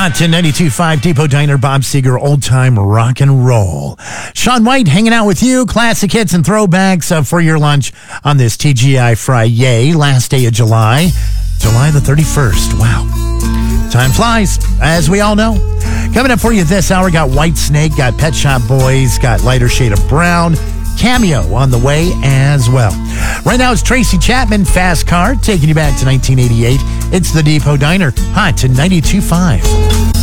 Hot 1092.5 Depot Diner, Bob Seger, old time rock and roll. Sean White hanging out with you, classic hits and throwbacks for your lunch on this TGI Friday, last day of July, July the 31st. Wow. Time flies, as we all know. Coming up for you this hour, got White Snake, got Pet Shop Boys, got Lighter Shade of Brown, Cameo on the way as well. Right now it's Tracy Chapman, Fast Car, taking you back to 1988. It's the Depot Diner, Hot to 92.5.